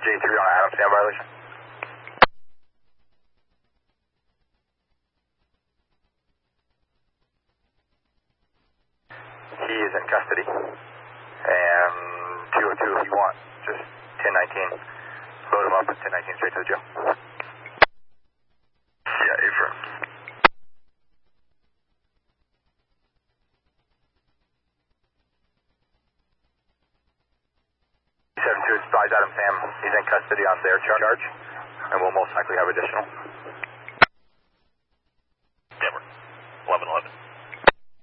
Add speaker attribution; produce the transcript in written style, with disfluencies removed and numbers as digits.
Speaker 1: J3 on Adam, stand violation. He is in custody. And 202 if you want, just 1019. Load him up at 1019 straight to the jail. Yeah, affirm. 72, advise Adam Sam, he's in custody on their charge, and we'll most likely have additional.
Speaker 2: Denver, 1111.